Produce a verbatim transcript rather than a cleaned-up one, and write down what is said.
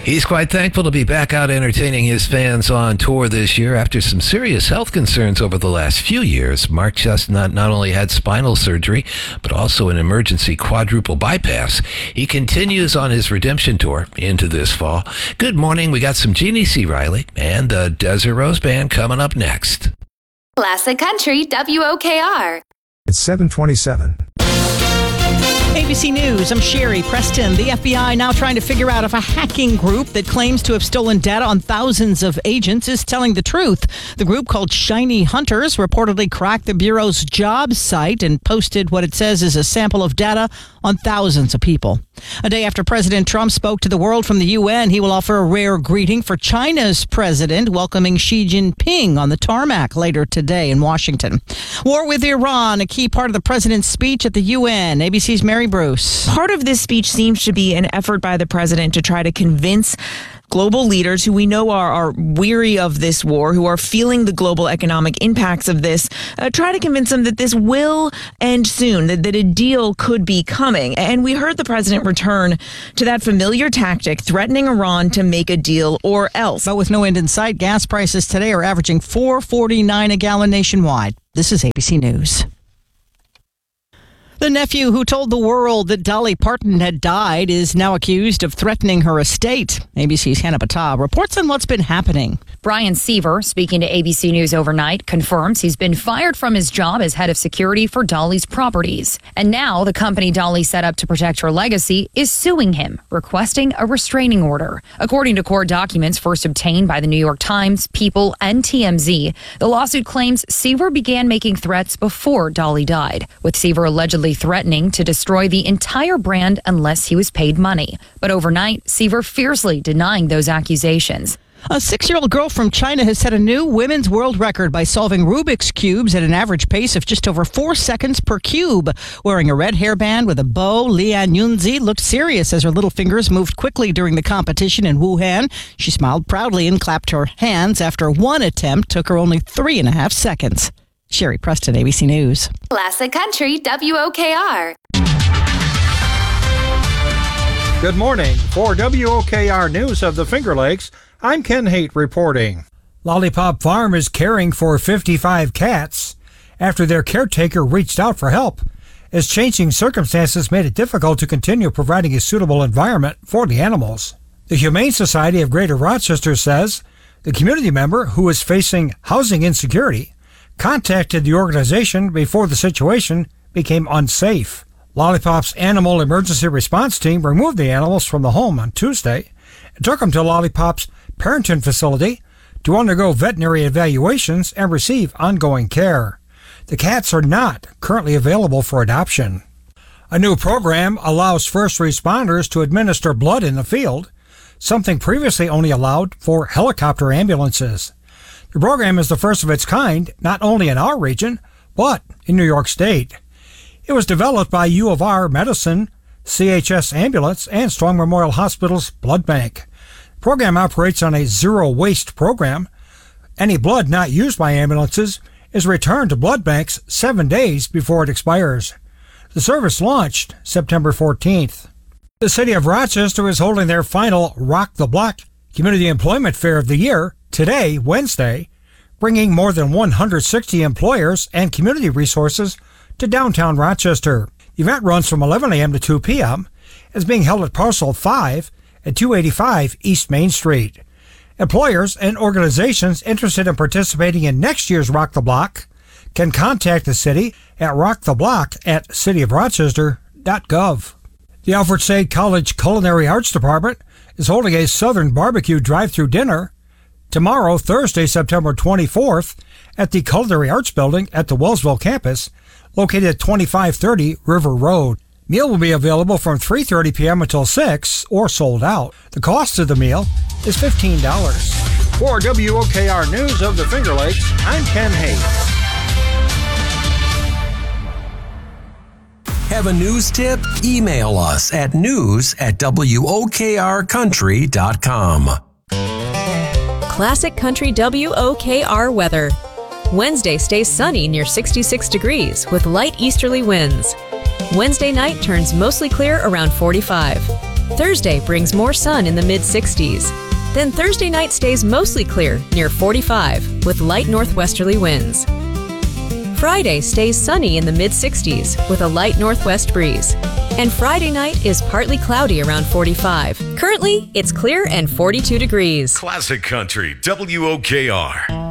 He's quite thankful to be back out entertaining his fans on tour this year after some serious health concerns over the last few years. Mark Chestnut not only had spinal surgery, but also an emergency quadruple bypass. He continues on his redemption tour into this fall. Good morning. We got some Jeannie C. Riley and the Desert Rose Band coming up next. Classic Country W O K R. It's seven twenty-seven. A B C News, I'm Sherry Preston. The F B I now trying to figure out if a hacking group that claims to have stolen data on thousands of agents is telling the truth. The group, called Shiny Hunters, reportedly cracked the Bureau's jobs site and posted what it says is a sample of data on thousands of people. A day after President Trump spoke to the world from the U N, he will offer a rare greeting for China's president, welcoming Xi Jinping on the tarmac later today in Washington. War with Iran, a key part of the president's speech at the U N. A B C's Mary Bruce. Part of this speech seems to be an effort by the president to try to convince global leaders who we know are, are weary of this war, who are feeling the global economic impacts of this, uh, try to convince them that this will end soon, that, that a deal could be coming. And we heard the president return to that familiar tactic, threatening Iran to make a deal or else. But with no end in sight, gas prices today are averaging four forty-nine a gallon nationwide. This is A B C News. The nephew who told the world that Dolly Parton had died is now accused of threatening her estate. A B C's Hannah Battah reports on what's been happening. Brian Seaver, speaking to A B C News overnight, confirms he's been fired from his job as head of security for Dolly's properties. And now the company Dolly set up to protect her legacy is suing him, requesting a restraining order. According to court documents first obtained by the New York Times, People, and T M Z, the lawsuit claims Seaver began making threats before Dolly died, with Seaver allegedly threatening to destroy the entire brand unless he was paid money. But overnight, Seaver fiercely denying those accusations. A six-year-old girl from China has set a new women's world record by solving Rubik's Cubes at an average pace of just over four seconds per cube. Wearing a red hairband with a bow, Lian Yunzi looked serious as her little fingers moved quickly during the competition in Wuhan. She smiled proudly and clapped her hands after one attempt took her only three and a half seconds. Sherry Preston, A B C News. Classic Country W O K R. Good morning. For W O K R News of the Finger Lakes, I'm Ken Haight reporting. Lollipop Farm is caring for fifty-five cats after their caretaker reached out for help, as changing circumstances made it difficult to continue providing a suitable environment for the animals. The Humane Society of Greater Rochester says the community member, who is facing housing insecurity, contacted the organization before the situation became unsafe. Lollipop's Animal Emergency Response Team removed the animals from the home on Tuesday and took them to Lollipop's Parenton facility to undergo veterinary evaluations and receive ongoing care. The cats are not currently available for adoption. A new program allows first responders to administer blood in the field, something previously only allowed for helicopter ambulances. The program is the first of its kind, not only in our region, but in New York State. It was developed by U of R Medicine, C H S Ambulance, and Strong Memorial Hospital's Blood Bank. The program operates on a zero-waste program. Any blood not used by ambulances is returned to blood banks seven days before it expires. The service launched September fourteenth. The City of Rochester is holding their final Rock the Block Community Employment Fair of the year today, Wednesday, bringing more than one hundred sixty employers and community resources to downtown Rochester. The event runs from eleven a.m. to two p.m. and is being held at Parcel five at two eighty-five East Main Street. Employers and organizations interested in participating in next year's Rock the Block can contact the city at rocktheblock at city of rochester dot gov. The Alfred State College Culinary Arts Department is holding a Southern Barbecue drive-thru dinner tomorrow, Thursday, September twenty-fourth, at the Culinary Arts Building at the Wellsville campus, located at twenty-five thirty River Road. Meal will be available from three thirty p.m. until six or sold out. The cost of the meal is fifteen dollars. For W O K R News of the Finger Lakes, I'm Ken Hayes. Have a news tip? Email us at news at W O K R country dot com. Classic Country W O K R weather. Wednesday stays sunny near sixty-six degrees with light easterly winds. Wednesday night turns mostly clear around forty-five. Thursday brings more sun in the mid sixties. Then Thursday night stays mostly clear, near forty-five, with light northwesterly winds. Friday stays sunny in the mid sixties with a light northwest breeze. And Friday night is partly cloudy around forty-five. Currently, it's clear and forty-two degrees. Classic Country, W O K R.